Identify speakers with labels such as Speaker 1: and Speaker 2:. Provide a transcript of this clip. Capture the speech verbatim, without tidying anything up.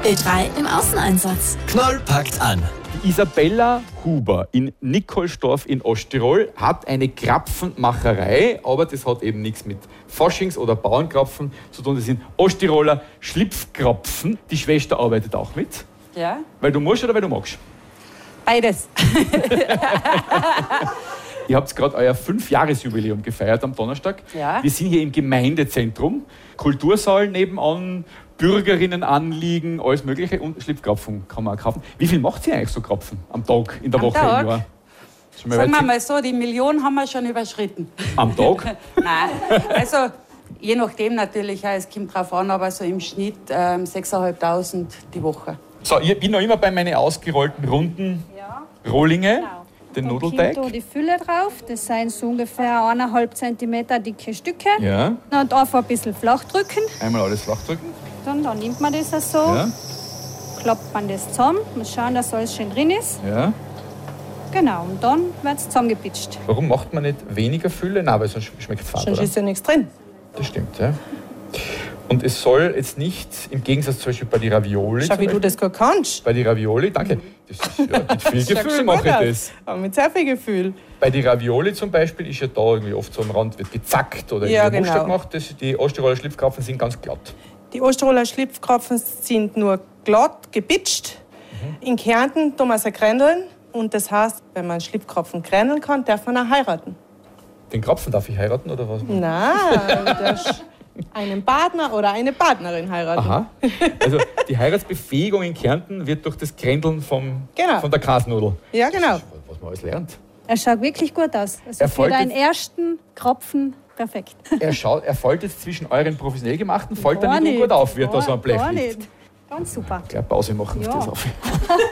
Speaker 1: Ö drei im Außeneinsatz.
Speaker 2: Knoll packt an.
Speaker 3: Die Isabella Huber in Nikolsdorf in Osttirol hat eine Krapfenmacherei, aber das hat eben nichts mit Faschings- oder Bauernkrapfen zu tun. Das sind Osttiroler Schlipfkrapfen. Die Schwester arbeitet auch mit.
Speaker 4: Ja.
Speaker 3: Weil du musst oder weil du magst?
Speaker 4: Beides.
Speaker 3: Ihr habt gerade euer Fünfjahresjubiläum gefeiert am Donnerstag.
Speaker 4: Ja.
Speaker 3: Wir sind hier im Gemeindezentrum. Kultursaal nebenan, Bürgerinnenanliegen, alles Mögliche und Schlipfkrapfen kann man auch kaufen. Wie viel macht ihr eigentlich so Krapfen am Tag, in der
Speaker 4: Am
Speaker 3: Woche,
Speaker 4: Tag?
Speaker 3: im Jahr? Schon mal
Speaker 4: Sagen wir
Speaker 3: weit-
Speaker 4: mal so, die Million haben wir schon überschritten.
Speaker 3: Am Tag?
Speaker 4: Nein, also je nachdem natürlich, ja, es kommt drauf an, aber so im Schnitt ähm, sechstausendfünfhundert die Woche.
Speaker 3: So, ich bin noch immer bei meinen ausgerollten runden
Speaker 5: Ja,
Speaker 3: Rohlinge,
Speaker 5: genau.
Speaker 3: den
Speaker 5: Dann
Speaker 3: Nudelteig.
Speaker 5: kommt da die Fülle drauf. Das sind so ungefähr eineinhalb Zentimeter dicke Stücke.
Speaker 3: Ja,
Speaker 5: Und einfach ein bisschen flach drücken.
Speaker 3: einmal alles flach drücken.
Speaker 5: Dann, dann nimmt man das so,
Speaker 3: Ja,
Speaker 5: klappt man das zusammen, muss schauen, dass alles schön drin ist.
Speaker 3: ja.
Speaker 5: Genau, und dann wird es zusammengepitscht.
Speaker 3: Warum macht man nicht weniger Fülle? Nein, weil sonst schmeckt es fad,
Speaker 6: Sonst
Speaker 3: oder?
Speaker 6: ist ja nichts drin.
Speaker 3: Das stimmt, ja. Und es soll jetzt nicht, im Gegensatz zum Beispiel bei den Ravioli,
Speaker 6: Schau,
Speaker 3: zum
Speaker 6: wie du
Speaker 3: Beispiel,
Speaker 6: das gut kannst.
Speaker 3: bei den Ravioli, danke, das ist, ja, mit viel
Speaker 6: Schaut
Speaker 3: Gefühl
Speaker 6: schon
Speaker 3: mache
Speaker 6: gut
Speaker 3: ich
Speaker 6: aus.
Speaker 3: das.
Speaker 6: Aber mit sehr viel Gefühl.
Speaker 3: Bei den Ravioli zum Beispiel ist ja da irgendwie oft so am Rand wird gezackt oder
Speaker 6: Ja,
Speaker 3: irgendwie Muster
Speaker 6: genau.
Speaker 3: gemacht. Das, die Osttiroler Schlipfkrapfen sind ganz glatt.
Speaker 6: Die Osttiroler Schlipfkrapfen sind nur glatt gepitcht. In Kärnten tun wir sie krändeln. Und das heißt, wenn man Schlipfkrapfen krändeln kann, darf man auch heiraten.
Speaker 3: Den Krapfen darf ich heiraten oder was?
Speaker 6: Nein, du darfst einen Partner oder eine Partnerin heiraten.
Speaker 3: Aha. Also die Heiratsbefähigung in Kärnten wird durch das Krändeln vom,
Speaker 6: Genau.
Speaker 3: von der Kasnudel.
Speaker 6: Ja, genau.
Speaker 3: Was man alles lernt.
Speaker 5: Er schaut wirklich gut aus. Also
Speaker 3: Er
Speaker 5: für
Speaker 3: folgt
Speaker 5: deinen
Speaker 3: jetzt-
Speaker 5: ersten Kropfen perfekt.
Speaker 3: Er, schaut, er fällt jetzt zwischen euren professionell gemachten, fällt er
Speaker 5: Gar
Speaker 3: nicht
Speaker 5: nicht.
Speaker 3: ungut auf, wird da so ein Blech
Speaker 5: Gar
Speaker 3: liegt.
Speaker 5: nicht. Ganz super.
Speaker 3: Gleich Pause machen
Speaker 5: Ja.
Speaker 3: auf das auf.